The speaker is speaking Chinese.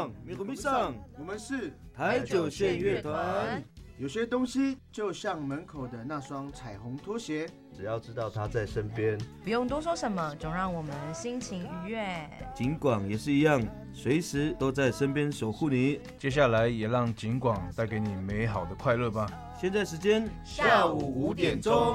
上， 我们是台九线乐团。 有些东西就像门口的那双彩虹拖鞋， 只要知道他在身边， 不用多说什么，总让我们心情愉悦。 景广也是一样，随时都在身边守护你。 接下来也让景广带给你美好的快乐吧。 现在时间下午5点钟。